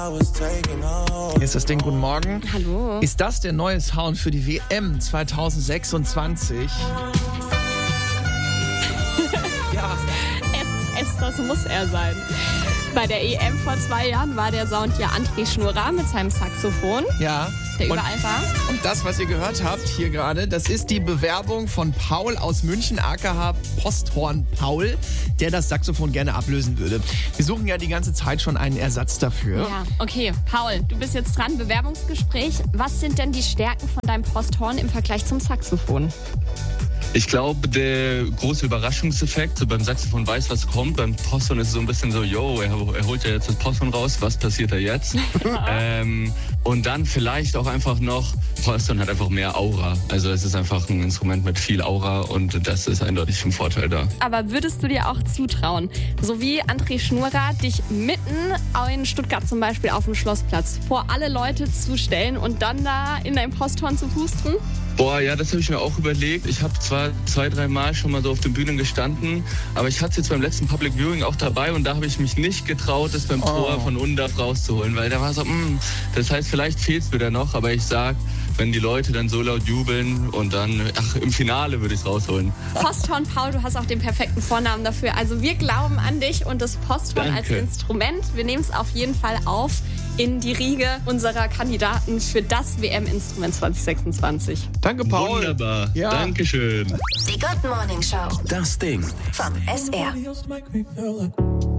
Hier ist das Ding, guten Morgen. Hallo. Ist das der neue Sound für die WM 2026? Ja. Das muss er sein. Bei der EM vor 2 Jahren war der Sound ja André Schnurra mit seinem Saxophon, Ja. der überall war. Und das, was ihr gehört habt hier gerade, das ist die Bewerbung von Paul aus München, aka Posthorn Paul, der das Saxophon gerne ablösen würde. Wir suchen ja die ganze Zeit schon einen Ersatz dafür. Ja, okay. Paul, du bist jetzt dran, Bewerbungsgespräch. Was sind denn die Stärken von deinem Posthorn im Vergleich zum Saxophon? Ich glaube, der große Überraschungseffekt, so beim Saxophon weiß, was kommt, beim Posthorn ist es so ein bisschen so, er holt ja jetzt das Posthorn raus, was passiert da jetzt? Und dann vielleicht auch einfach noch, Posthorn hat einfach mehr Aura. Also es ist einfach ein Instrument mit viel Aura und das ist eindeutig ein Vorteil da. Aber würdest du dir auch zutrauen, so wie André Schnurra, dich mitten in Stuttgart zum Beispiel auf dem Schlossplatz vor alle Leute zu stellen und dann da in dein Posthorn zu pusten? Boah, ja, das habe ich mir auch überlegt. Ich habe zwar 2-3 Mal schon mal so auf den Bühnen gestanden, aber ich hatte es jetzt beim letzten Public Viewing auch dabei und da habe ich mich nicht getraut, das beim Tor von Undaf rauszuholen, weil da war so, das heißt, vielleicht fehlt es mir da noch, aber ich sag, wenn die Leute dann so laut jubeln und dann, im Finale würde ich es rausholen. Posthorn Paul, du hast auch den perfekten Vornamen dafür. Also wir glauben an dich und das Posthorn als Instrument. Wir nehmen es auf jeden Fall auf in die Riege unserer Kandidaten für das WM-Instrument 2026. Danke, Paul. Wunderbar. Ja. Dankeschön. Die Good Morning Show. Das Ding. Vom SR.